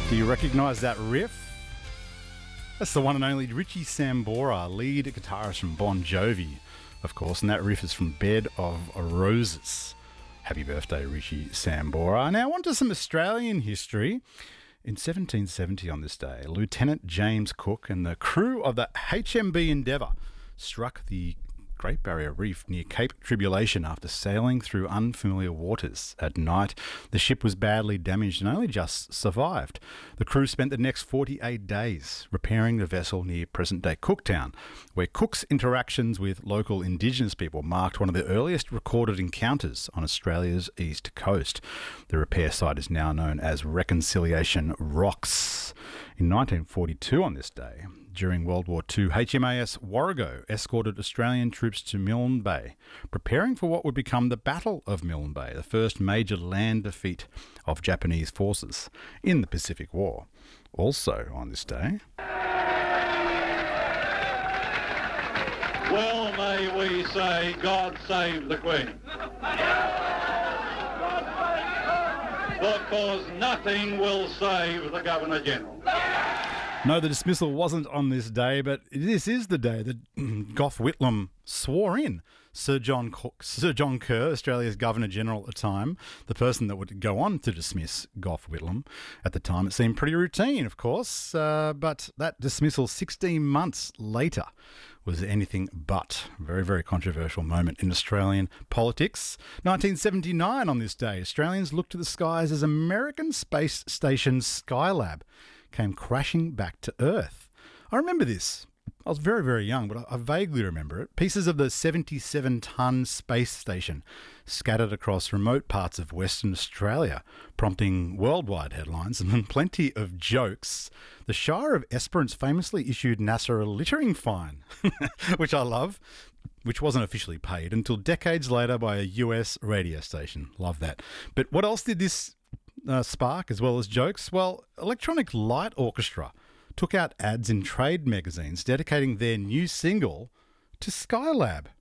Do you recognise that riff? That's the one and only Richie Sambora, lead guitarist from Bon Jovi, of course, and that riff is from Bed of Roses. Happy birthday, Richie Sambora. Now, on to some Australian history. In 1770 on this day, Lieutenant James Cook and the crew of the HMB Endeavour struck the Great Barrier Reef near Cape Tribulation after sailing through unfamiliar waters. At night, the ship was badly damaged and only just survived. The crew spent the next 48 days repairing the vessel near present-day Cooktown, where Cook's interactions with local Indigenous people marked one of the earliest recorded encounters on Australia's east coast. The repair site is now known as Reconciliation Rocks. In 1942 on this day, during World War II, HMAS Warrego escorted Australian troops to Milne Bay, preparing for what would become the Battle of Milne Bay, the first major land defeat of Japanese forces in the Pacific War. Also on this day... Well, may we say, God save the Queen. Because nothing will save the Governor-General. No, the dismissal wasn't on this day, but this is the day that Gough Whitlam swore in Sir John Kerr, Australia's Governor-General at the time, the person that would go on to dismiss Gough Whitlam. At the time, it seemed pretty routine, of course, but that dismissal 16 months later was anything but. A very, very controversial moment in Australian politics. 1979 on this day, Australians looked to the skies as American Space Station Skylab came crashing back to Earth. I remember this. I was very, very young, but I vaguely remember it. Pieces of the 77-ton space station scattered across remote parts of Western Australia, prompting worldwide headlines and plenty of jokes. The Shire of Esperance famously issued NASA a littering fine, which I love, which wasn't officially paid until decades later by a US radio station. Love that. But what else did this spark, as well as jokes? Well, Electronic Light Orchestra took out ads in trade magazines dedicating their new single to Skylab.